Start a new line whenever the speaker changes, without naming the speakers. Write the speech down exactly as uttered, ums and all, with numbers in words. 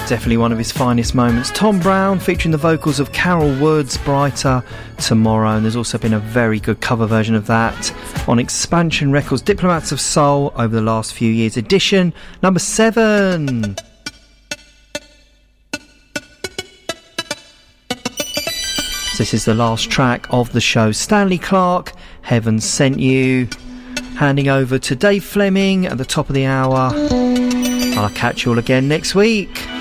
Definitely one of his finest moments. Tom Brown featuring the vocals of Carol Woods, Brighter Tomorrow, and there's also been a very good cover version of that on Expansion Records, Diplomats of Soul over the last few years. Edition number seven. This is the last track of the show. Stanley Clarke, Heaven Sent You. Handing over to Dave Fleming at the top of the hour. I'll catch you all again next week.